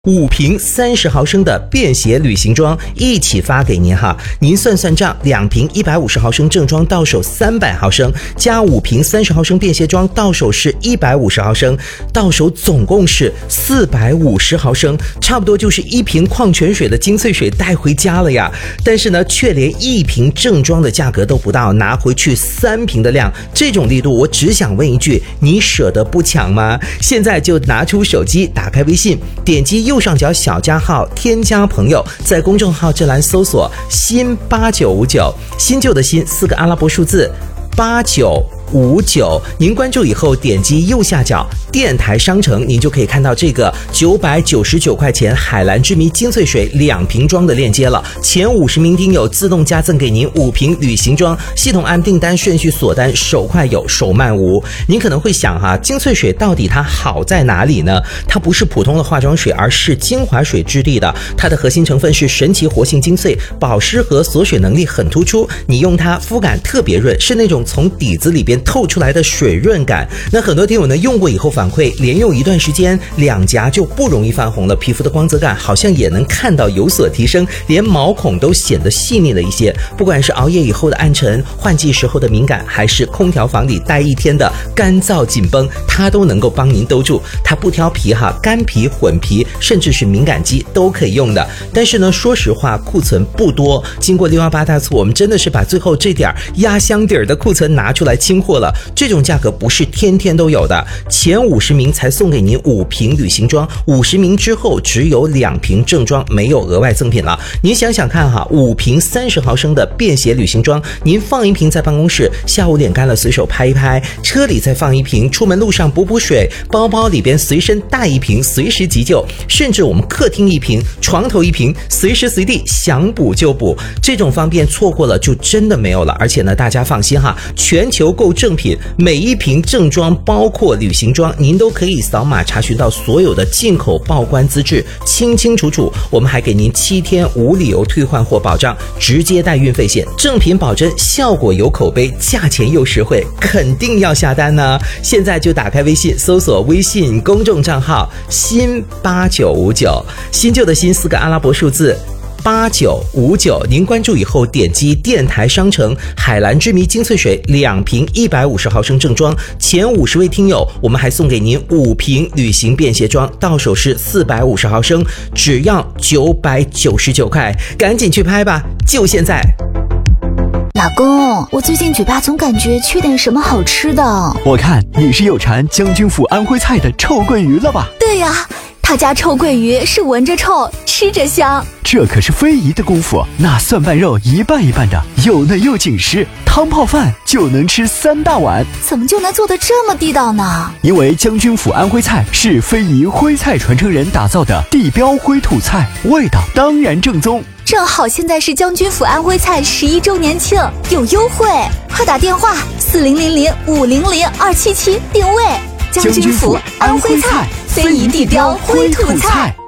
5瓶30毫升的便携旅行装一起发给您哈，您算算账，2瓶150毫升正装到手300毫升，加5瓶30毫升便携装到手是150毫升，到手总共是450毫升，差不多就是1瓶矿泉水的精粹水带回家了呀。但是呢，却连1瓶正装的价格都不到，拿回去3瓶的量，这种力度我只想问一句，你舍得不抢吗？现在就拿出手机，打开微信，点击右上角小加号，添加朋友，在公众号这栏搜索新8959，新旧的新4个阿拉伯数字8959，您关注以后点击右下角电台商城，您就可以看到这个999块钱海蓝之谜精粹水2瓶装的链接了。前50名听友自动加赠给您5瓶旅行装，系统按订单顺序锁单，手快有手慢无。您可能会想哈，精粹水到底它好在哪里呢？它不是普通的化妆水，而是精华水质地的，它的核心成分是神奇活性精粹，保湿和锁水能力很突出，你用它肤感特别润，是那种从底子里边透出来的水润感。那很多听友呢用过以后反馈，连用一段时间两颊就不容易泛红了，皮肤的光泽感好像也能看到有所提升，连毛孔都显得细腻了一些。不管是熬夜以后的暗沉，换季时候的敏感，还是空调房里待一天的干燥紧绷，它都能够帮您兜住。它不挑皮哈，干皮、混皮，甚至是敏感肌都可以用的。但是呢，说实话，库存不多。经过618大促，我们真的是把最后这点压箱底儿的库存拿出来清货了。这种价格不是天天都有的，前50名才送给您5瓶旅行装，50名之后只有2瓶正装，没有额外赠品了。您想想看哈，5瓶30毫升的便携旅行装，您放1瓶在办公室，下午脸干了随手拍一拍，车里再放1瓶，出门路上补补水，包包里边随身带1瓶，随时急救，甚至我们客厅1瓶，床头1瓶，随时随地想补就补。这种方便错过了就真的没有了。而且呢，大家放心哈，全球购正品，每1瓶正装包括旅行装，您都可以扫码查询到所有的进口报关资质，清清楚楚。我们还给您7天无理由退换货保障，直接带运费险，正品保真，效果有口碑，价钱又实惠，肯定要下单呢。现在就打开微信，搜索微信公众账号新8959，新旧的新4个阿拉伯数字8959，您关注以后点击电台商城海蓝之谜精粹水2瓶150毫升正装，前50位听友我们还送给您5瓶旅行便携装，到手是450毫升，只要999块，赶紧去拍吧，就现在。 老公，我最近嘴巴总感觉缺点什么好吃的。 我看你是有馋将军府安徽菜的臭鳜鱼了吧？ 对呀，他家臭鳜鱼是闻着臭，吃着香。 这可是非遗的功夫，那蒜瓣肉一半一半的，又嫩又紧实，汤泡饭就能吃3大碗。 怎么就能做得这么地道呢？ 因为将军府安徽菜是非遗徽菜传承人打造的地标徽土菜，味道当然正宗。 正好现在是将军府安徽菜11周年庆，有优惠，快打电话4000500277定位。 将军府安徽菜，非遗地标徽土菜。